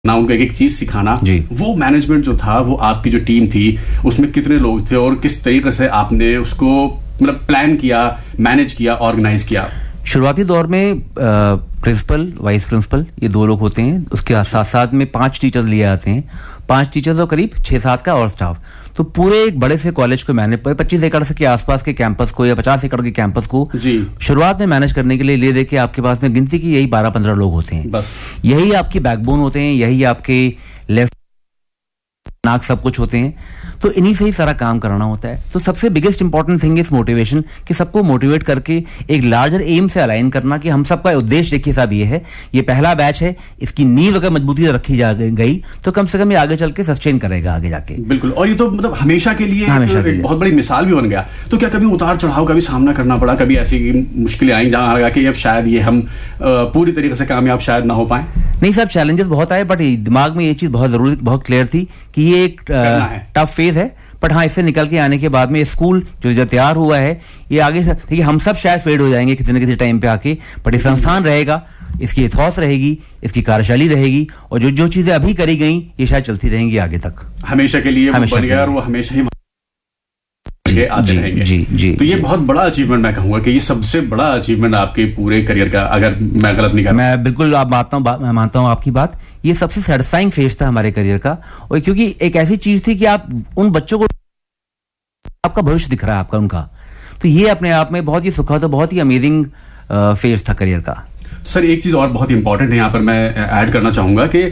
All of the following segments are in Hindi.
ना उनको एक एक चीज सिखाना, वो मैनेजमेंट जो था, वो आपकी जो टीम थी उसमें कितने लोग थे और किस तरीके से आपने उसको मतलब प्लान किया, मैनेज किया, ऑर्गेनाइज किया? शुरुआती दौर में प्रिंसिपल, वाइस प्रिंसिपल, ये 2 लोग होते हैं। उसके साथ साथ में 5 टीचर्स लिए आते हैं, 5 टीचर्स और करीब 6-7 का और स्टाफ। तो पूरे एक बड़े से कॉलेज को मैनेज, 25 एकड़ के आसपास के कैंपस को या 50 एकड़ के कैंपस को शुरुआत में मैनेज करने के लिए ले दे के आपके पास में गिनती की यही 12-15 लोग होते हैं। बस यही आपकी बैकबोन होते हैं, यही आपके लेफ्ट नाक सब कुछ होते हैं। तो इन्हीं से ही सारा काम कराना होता है। तो सबसे biggest important thing is motivation, कि सबको मोटिवेट करके एक लार्जर एम से अलाइन करना कि हम सबका उद्देश्य देखिए साहब ये है, ये पहला बैच है, इसकी नींव अगर मजबूती से रखी जा गई तो कम से कम ये आगे चल के सस्टेन करेगा आगे जाके। बिल्कुल। और ये तो मतलब हमेशा के लिए एक बहुत बड़ी मिसाल भी बन गया। तो क्या कभी उतार चढ़ाव का भी सामना करना पड़ा? कभी ऐसी मुश्किलें आई जहां लगा कि अब शायद ये हम पूरी तरीके से कामयाब शायद ना हो पाए? नहीं साहब, चैलेंजेस बहुत आए, बट दिमाग में ये चीज बहुत जरूरी, बहुत क्लियर थी कि ये एक टफ फेज है। बट हाँ, इससे निकल के आने के बाद में स्कूल जो तैयार हुआ है, ये आगे देखिए हम सब शायद फेड हो जाएंगे किसी न किसी टाइम पे आके, बट ये संस्थान रहेगा, इसकी एथॉस रहेगी, इसकी कार्यशैली रहेगी, और जो जो चीजें अभी करी गई ये शायद चलती रहेंगी आगे तक, हमेशा के लिए बन गया और वो हमेशा ही आते रहेंगे। जी। तो ये बहुत बड़ा अचीवमेंट मैं कहूंगा कि ये सबसे बड़ा अचीवमेंट आपके पूरे करियर का, अगर मैं गलत नहीं कर। मैं बिल्कुल मैं मानता हूँ आपकी बात। ये सबसे सेटिस्फाइंग फेज था हमारे करियर का, और क्योंकि एक ऐसी चीज थी कि आप उन बच्चों को, आपका भविष्य दिख रहा है आपका उनका, तो ये अपने आप में बहुत ही सुखद, बहुत ही अमेजिंग फेज था करियर का। सर एक चीज और बहुत इंपॉर्टेंट है यहाँ पर मैं ऐड करना चाहूंगा कि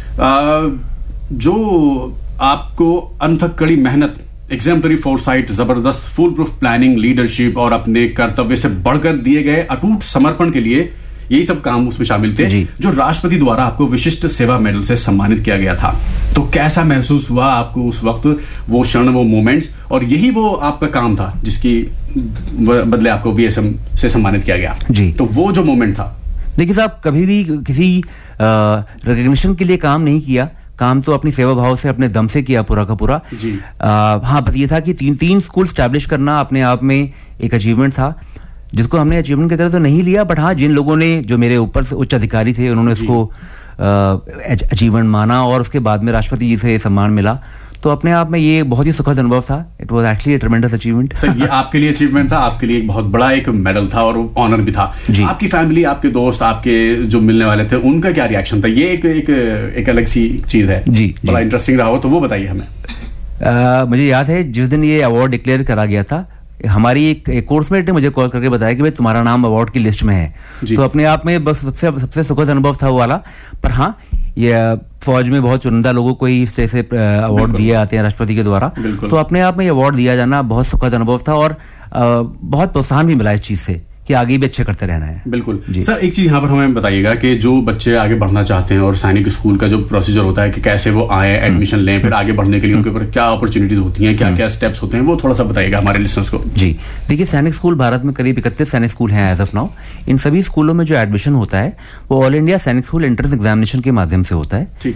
जो आपको अनथक कड़ी मेहनत, एग्जाम्पलरी फोरसाइट, जबरदस्त फुल प्रूफ प्लानिंग, लीडरशिप और अपने कर्तव्य से बढ़कर दिए गए अटूट समर्पण के लिए, यही सब काम उसमें शामिल थे, जो राष्ट्रपति द्वारा आपको विशिष्ट सेवा मेडल से सम्मानित किया गया था। तो कैसा महसूस हुआ आपको उस वक्त, वो क्षण, वो मोमेंट्स, और यही वो आपका काम था जिसकी बदले आपको VSM से सम्मानित किया गया? तो वो जो मोमेंट था, देखिए साहब, कभी भी किसी रिकॉग्निशन के लिए काम नहीं किया, काम तो अपनी सेवा भाव से, अपने दम से किया पूरा का पूरा। हाँ, बस ये था कि 3 स्कूल स्टैब्लिश करना अपने आप में एक अचीवमेंट था, जिसको हमने अचीवमेंट की तरह तो नहीं लिया, बट हाँ, जिन लोगों ने, जो मेरे ऊपर से उच्च अधिकारी थे, उन्होंने इसको अचीवमेंट माना और उसके बाद में राष्ट्रपति जी से सम्मान मिला। तो अपने आप में ये बहुत ही सुखद अनुभव था। It was actually a ट्रेमेंडस achievement. Sir ये आपके लिए अचीवमेंट था, आपके लिए एक बहुत बड़ा एक मेडल था और ऑनर भी था। आपकी फैमिली, आपके दोस्त, आपके जो मिलने वाले थे, उनका क्या रिएक्शन था? ये एक अलग सी चीज है, बड़ा इंटरेस्टिंग रहा हो, तो वो बताइए हमें। मुझे याद है जिस दिन ये अवार्ड डिक्लेयर करा गया था, हमारी एक कोर्समेट ने मुझे कॉल करके बताया कि भाई तुम्हारा नाम अवार्ड की लिस्ट में है। तो अपने आप में बस सबसे सुखद अनुभव था वो वाला। पर हाँ, ये फौज में बहुत चुनिंदा लोगों को ही इस तरह से अवार्ड दिए जाते हैं राष्ट्रपति के द्वारा। तो अपने आप में ये अवार्ड दिया जाना बहुत सुखद अनुभव था, और बहुत प्रोत्साहन भी मिला इस चीज से कि आगे भी अच्छे करते रहना है। बिल्कुल। सर एक चीज यहाँ पर हमें बताइएगा कि जो बच्चे आगे बढ़ना चाहते हैं और सैनिक स्कूल का जो प्रोसीजर होता है कि कैसे वो आए, एडमिशन लें, फिर आगे बढ़ने के लिए उनके ऊपर क्या अपॉर्चुनिटीज होती हैं, क्या क्या स्टेप्स होते हैं, वो थोड़ा सा बताइएगा हमारे लिसनर्स को। जी देखिए, सैनिक स्कूल भारत में करीब 31 सैनिक स्कूल हैं एज ऑफ नाउ। इन सभी स्कूलों में जो एडमिशन होता है वो ऑल इंडिया सैनिक स्कूल एंट्रेंस एग्जामिनेशन के माध्यम से होता है।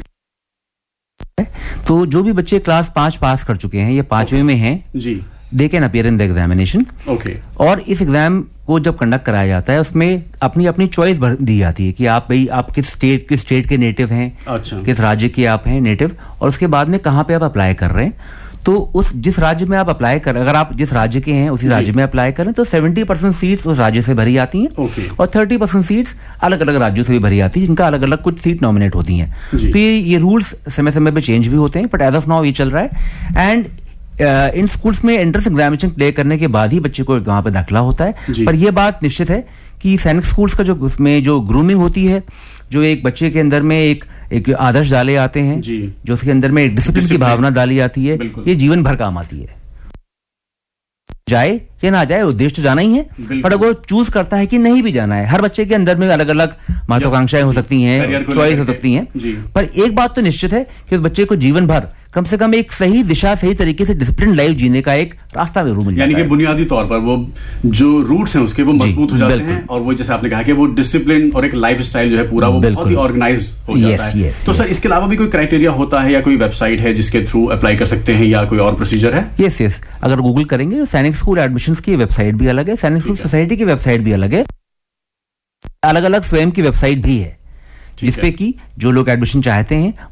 तो जो भी बच्चे क्लास 5 पास कर चुके हैं या 5वीं में हैं, they can appear in the examination. और इस एग्जाम को जब कंडक्ट कराया जाता है, उसमें अपनी अपनी चॉइस दी जाती है कि आप किस स्टेट के नेटिव हैं, किस राज्य के आप हैं नेटिव, और उसके बाद में कहाँ पे आप अप्लाई कर रहे हैं। तो उस जिस राज्य में आप अप्लाई कर, अगर आप जिस राज्य के हैं उसी राज्य में अप्लाई करें तो 70% सीट्स उस राज्य से भरी आती हैं, और 30% सीट्स अलग अलग राज्यों से भी भरी आती है, जिनका अलग अलग कुछ सीट नॉमिनेट होती हैं। तो ये रूल्स समय समय पे चेंज भी होते हैं, बट एज ऑफ नाउ ये चल रहा है। एंड इन स्कूल्स में एंट्रेंस एग्जामिनेशन क्लियर करने के बाद ही बच्चे को वहां पे दाखिला होता है। पर यह बात निश्चित है कि सैनिक स्कूल्स का जो ग्रूमिंग होती है, जो एक बच्चे के अंदर में एक आदर्श डाले जाते हैं, जो उसके अंदर में एक डिसिप्लिन की भावना डाली जाती है, ये जीवन भर काम आती है। जाए या ना जाए, उद्देश्य तो जाना ही है, पर अगर वो चूज करता है कि नहीं भी जाना है, हर बच्चे के अंदर में अलग अलग महत्वाकांक्षाएं हो सकती हैं, चॉइस हो सकती हैं, पर एक बात तो निश्चित है कि उस बच्चे को जीवन भर कम से कम एक सही दिशा, सही तरीके से डिसिप्लिन लाइफ जीने का एक रास्ता जरूर मिल जाता है। यानी कि बुनियादी तौर पर वो जो रूट्स हैं उसके वो मजबूत हो जाते हैं, और वो जैसे आपने कहा कि वो डिसिप्लिन और एक लाइफ स्टाइल जो है पूरा वो बहुत ही ऑर्गेनाइज हो जाता है। तो सर इसके अलावा भी कोई क्राइटेरिया होता है या कोई वेबसाइट है जिसके थ्रू अप्लाई कर सकते हैं, या कोई और प्रोसीजर है? यस, अगर गूगल करेंगे तो सैनिक स्कूल एडमिशंस की वेबसाइट भी अलग है, सैनिक स्कूल सोसाइटी की वेबसाइट भी अलग है, अलग अलग स्वयं की वेबसाइट भी है, जिसपे कि जो लोग एडमिशन चाहते हैं